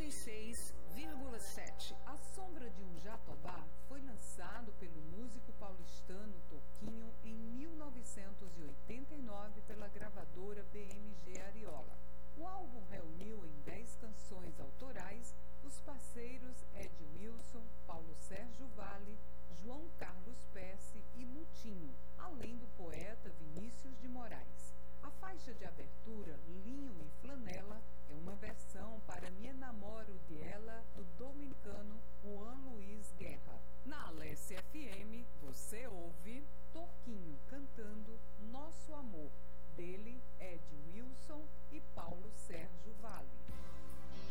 96,7. A Sombra de um Jatobá foi lançado pelo músico paulistano Toquinho